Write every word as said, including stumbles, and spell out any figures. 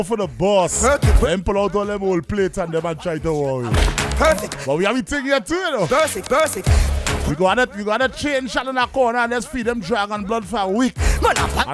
for the boss. Perfect. Then pull out all them old plates and them and try to worry. Perfect. But we have a thing here too, you know. Perfect. Perfect. We got to we got to change shot in that corner and let's feed them dragon blood for a week. Man,